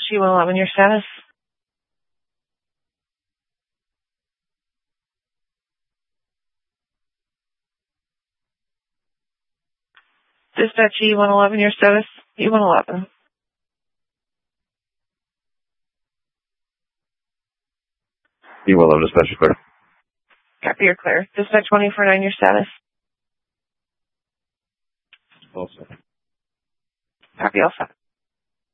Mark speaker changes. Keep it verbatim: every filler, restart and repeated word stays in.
Speaker 1: G one eleven, your status? Dispatch E one eleven, your status? E one eleven.
Speaker 2: E one eleven, dispatch, clear.
Speaker 1: Copy, you're clear. Dispatch one eight four nine, your status?
Speaker 2: Also.
Speaker 1: Copy, all set.